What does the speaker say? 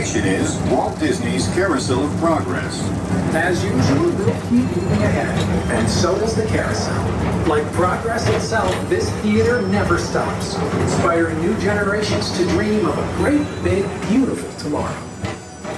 destination is Walt Disney's Carousel of Progress. As usual, we'll keep moving ahead, and so does the carousel. Like progress itself, this theater never stops, inspiring new generations to dream of a great, big, beautiful tomorrow.